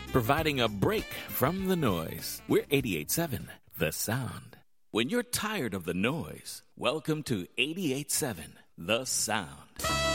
providing a break from the noise. We're 88.7, The Sound. When you're tired of the noise, welcome to 88.7, The Sound.